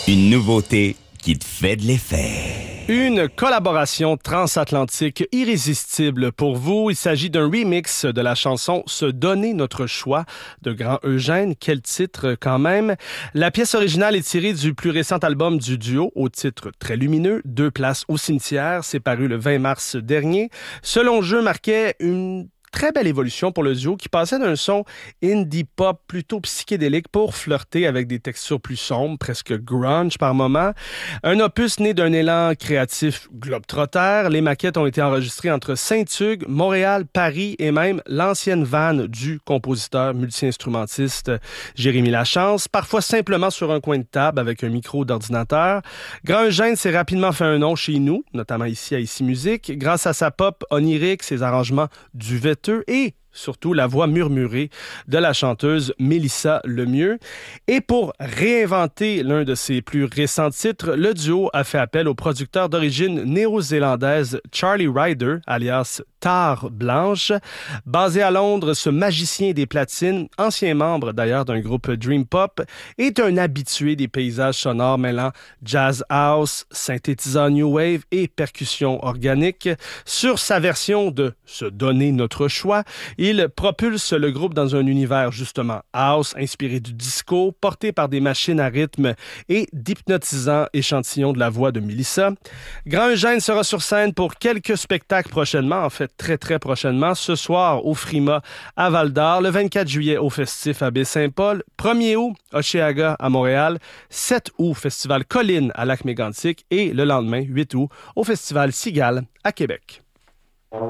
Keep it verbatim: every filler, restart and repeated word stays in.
Une nouveauté qui te fait de l'effet. Une collaboration transatlantique irrésistible pour vous. Il s'agit d'un remix de la chanson « Se donner notre choix » de Grand Eugène. Quel titre quand même. La pièce originale est tirée du plus récent album du duo, au titre très lumineux, Deux places au cimetière. C'est paru le vingt mars dernier. Ce long jeu marquait une très belle évolution pour le duo qui passait d'un son indie pop plutôt psychédélique pour flirter avec des textures plus sombres, presque grunge par moments. Un opus né d'un élan créatif globe-trotter. Les maquettes ont été enregistrées entre Saint-Hugues, Montréal, Paris et même l'ancienne vanne du compositeur multi-instrumentiste Jérémy Lachance, parfois simplement sur un coin de table avec un micro d'ordinateur. Grand Eugène s'est rapidement fait un nom chez nous, notamment ici à Ici Musique, grâce à sa pop onirique, ses arrangements duveteux et surtout la voix murmurée de la chanteuse Mélissa Lemieux. Et pour réinventer l'un de ses plus récents titres, le duo a fait appel au producteur d'origine néo-zélandaise Charlie Ryder, alias Tare Blanche. Basé à Londres, ce magicien des platines, ancien membre d'ailleurs d'un groupe Dream Pop, est un habitué des paysages sonores mêlant jazz house, synthétisant new wave et percussion organique. Sur sa version de « Se donner notre choix », il propulse le groupe dans un univers justement house, inspiré du disco, porté par des machines à rythme et d'hypnotisants échantillons de la voix de Mélissa. Grand Eugène sera sur scène pour quelques spectacles prochainement, en fait très très prochainement. Ce soir au Frima à Val-d'Or, le vingt-quatre juillet au Festif à Baie-Saint-Paul, premier août Hochelaga à Montréal, sept août Festival Colline à Lac-Mégantic et le lendemain, huit août, au Festival Cigale à Québec.